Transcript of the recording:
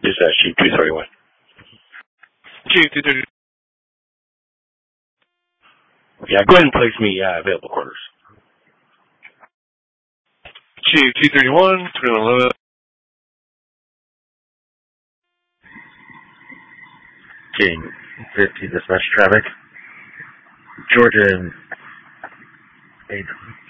Is Chief 231. Chief 231. Yeah, go ahead and place me available quarters. Chief 231, 2111. King 50 dispatch traffic. Georgia 8